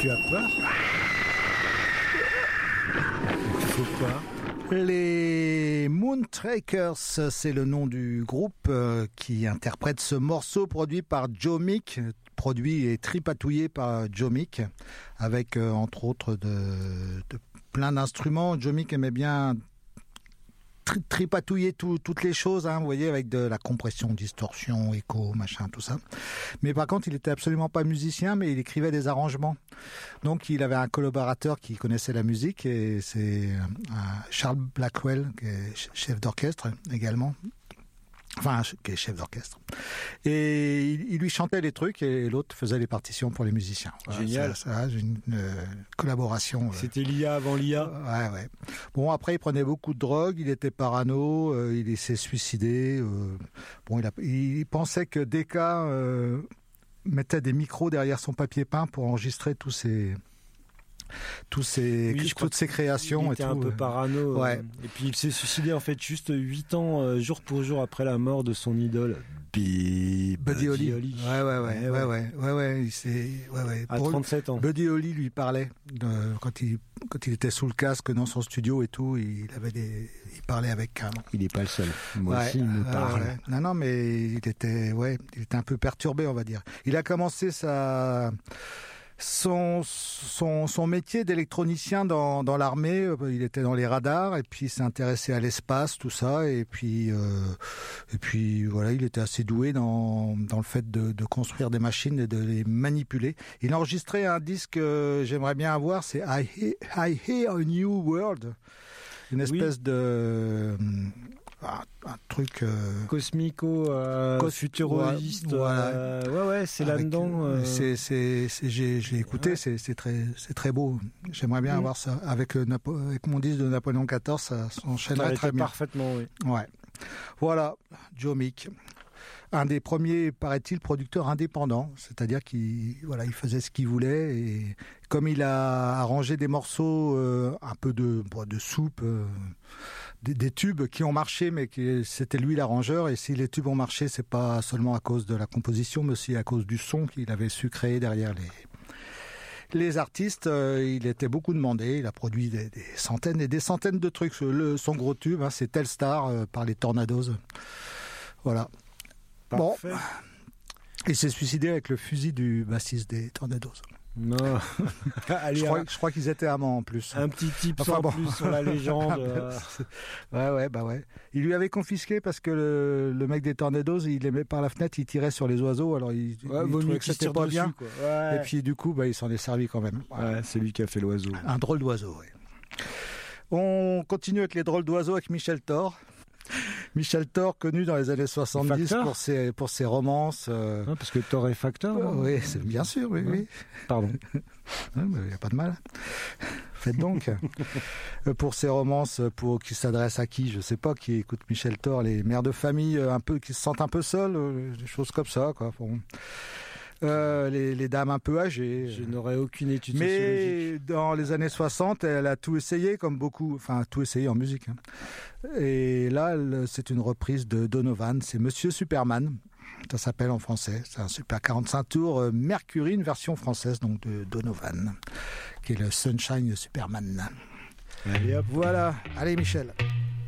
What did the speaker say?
Tu as peur? Faut pas. Les Moontrackers, c'est le nom du groupe qui interprète ce morceau produit par Joe Meek, produit et tripatouillé par Joe Meek, avec entre autres de plein d'instruments. Joe Meek aimait bien tripatouiller toutes les choses, hein, vous voyez, avec de la compression, distorsion, écho, machin, tout ça. Mais par contre, il était absolument pas musicien, mais il écrivait des arrangements. Donc, il avait un collaborateur qui connaissait la musique, et c'est Charles Blackwell, qui est chef d'orchestre également. Enfin, qui est chef d'orchestre. Et il lui chantait les trucs et l'autre faisait les partitions pour les musiciens. Génial. Ça, une collaboration. C'était l'IA avant l'IA. Ouais. Bon, après, il prenait beaucoup de drogue, il était parano, il s'est suicidé. Bon, il pensait que Decca mettait des micros derrière son papier peint pour enregistrer toutes ses créations. Il était un peu parano. Ouais. Et puis il s'est suicidé en fait juste 8 ans, jour pour jour après la mort de son idole. Buddy Holly. Ouais. À 37 ans. Buddy Holly lui parlait quand il était sous le casque dans son studio et tout, il parlait avec carrément. Il n'est pas le seul. Moi aussi, il me parle. Non, mais il était un peu perturbé, on va dire. Il a commencé son métier d'électronicien dans l'armée. Il était dans les radars et puis il s'est intéressé à l'espace, tout ça, et puis voilà, il était assez doué dans le fait de construire des machines et de les manipuler. Il a enregistré un disque j'aimerais bien avoir, c'est I Hear a New World, une espèce de un truc futuriste. Voilà. Ouais, c'est là-dedans. J'ai écouté, c'est très beau. J'aimerais bien avoir ça avec mon disque de Napoléon XIV, ça s'enchaînerait très bien. Parfaitement, oui. Ouais. Voilà, Joe Meek. Un des premiers, paraît-il, producteurs indépendants, c'est-à-dire qu'il faisait ce qu'il voulait, et comme il a arrangé des morceaux, un peu de soupe, des tubes qui ont marché, mais c'était lui l'arrangeur, et si les tubes ont marché, c'est pas seulement à cause de la composition, mais aussi à cause du son qu'il avait su créer derrière les artistes. Il était beaucoup demandé, il a produit des centaines et des centaines de trucs. Son gros tube, c'est Telstar par les Tornados. Voilà. Parfait. Bon, il s'est suicidé avec le fusil du bassiste des Tornados. Non. Allez, je crois qu'ils étaient amants en plus. Un petit tip en plus sur la légende. Ouais. Il lui avait confisqué parce que le mec des Tornados, il aimait par la fenêtre, il tirait sur les oiseaux, alors il trouvait que c'était pas bien. Ouais. Et puis du coup, il s'en est servi quand même. Ouais, c'est lui qui a fait l'oiseau. Un drôle d'oiseau, oui. On continue avec les drôles d'oiseaux avec Michel Thor. Michel Thor, connu dans les années 70 pour ses romances. Parce que Thor est facteur. Oui, c'est bien sûr, oui. Pardon. Il n'y a pas de mal. Faites donc. Pour ses romances, qui s'adressent à qui, je sais pas, qui écoute Michel Thor, les mères de famille qui se sentent un peu seules, des choses comme ça, quoi. Bon. Les dames un peu âgées. Je n'aurais aucune étude sociologique. Mais dans les années 60, elle a tout essayé, comme beaucoup, enfin tout essayé en musique. Et là, c'est une reprise de Donovan, c'est Monsieur Superman. Ça s'appelle en français, c'est un super 45 tours Mercury, une version française donc de Donovan, qui est le Sunshine Superman. Allez hop. Voilà, allez Michel.